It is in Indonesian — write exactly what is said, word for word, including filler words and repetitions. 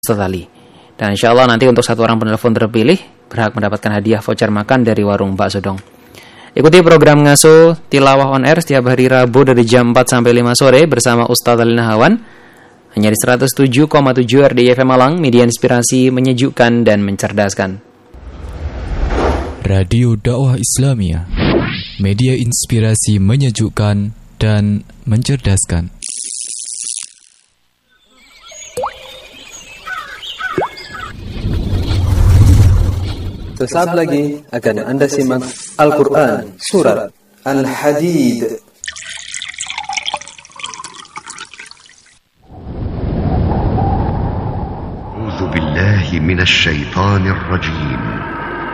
Ustaz Ali. Dan insya Allah nanti untuk satu orang penelpon terpilih berhak mendapatkan hadiah voucher makan dari warung Pak Sodong. Ikuti program Ngaso Tilawah on Air setiap hari Rabu dari jam empat sampai lima sore bersama Ustaz Ali Nahawan. Hanya di seratus tujuh koma tujuh R D I F M Malang, media inspirasi menyejukkan dan mencerdaskan. Radio Dakwah Islamiyah, media inspirasi menyejukkan dan mencerdaskan. Sesaat lagi akan Anda simak Al-Quran Surat Al-Hadid. A'udzu billahi minasy syaithanir rajim.